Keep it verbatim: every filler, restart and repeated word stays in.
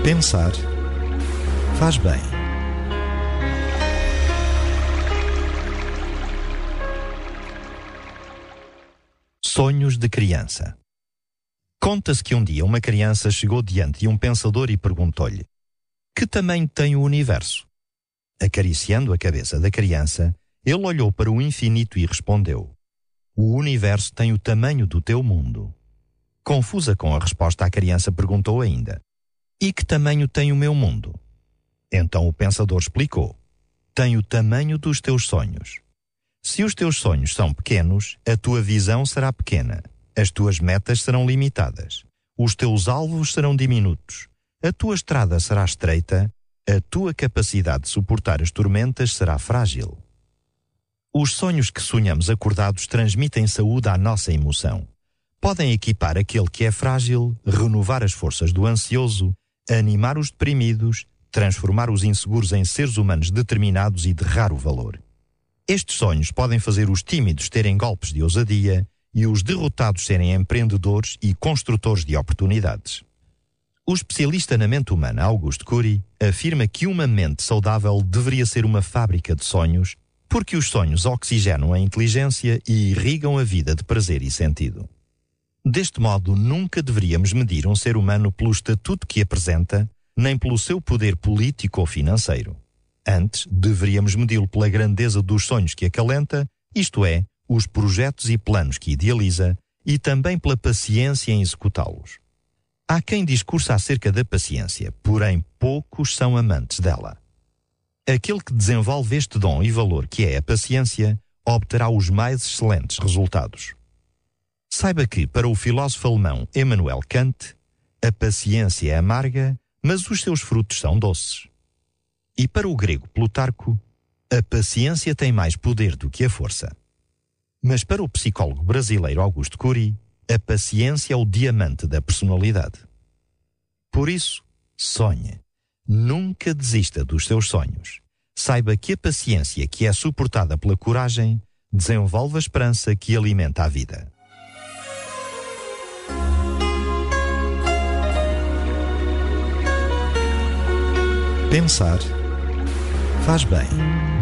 Pensar faz bem. Sonhos de criança. Conta-se que um dia uma criança chegou diante de um pensador e perguntou-lhe: que tamanho tem o universo? Acariciando a cabeça da criança, ele olhou para o infinito e respondeu: o universo tem o tamanho do teu mundo. Confusa com a resposta, a criança perguntou ainda: e que tamanho tem o meu mundo? Então o pensador explicou: tem o tamanho dos teus sonhos. Se os teus sonhos são pequenos, a tua visão será pequena, as tuas metas serão limitadas, os teus alvos serão diminutos, a tua estrada será estreita, a tua capacidade de suportar as tormentas será frágil. Os sonhos que sonhamos acordados transmitem saúde à nossa emoção. Podem equipar aquele que é frágil, renovar as forças do ansioso, animar os deprimidos, transformar os inseguros em seres humanos determinados e de raro valor. Estes sonhos podem fazer os tímidos terem golpes de ousadia e os derrotados serem empreendedores e construtores de oportunidades. O especialista na mente humana, Augusto Cury, afirma que uma mente saudável deveria ser uma fábrica de sonhos, porque os sonhos oxigenam a inteligência e irrigam a vida de prazer e sentido. Deste modo, nunca deveríamos medir um ser humano pelo estatuto que apresenta, nem pelo seu poder político ou financeiro. Antes, deveríamos medi-lo pela grandeza dos sonhos que acalenta, isto é, os projetos e planos que idealiza, e também pela paciência em executá-los. Há quem discursa acerca da paciência, porém poucos são amantes dela. Aquele que desenvolve este dom e valor que é a paciência, obterá os mais excelentes resultados. Saiba que, para o filósofo alemão Immanuel Kant, a paciência é amarga, mas os seus frutos são doces. E para o grego Plutarco, a paciência tem mais poder do que a força. Mas para o psicólogo brasileiro Augusto Cury, a paciência é o diamante da personalidade. Por isso, sonhe. Nunca desista dos seus sonhos. Saiba que a paciência que é suportada pela coragem desenvolve a esperança que alimenta a vida. Pensar faz bem.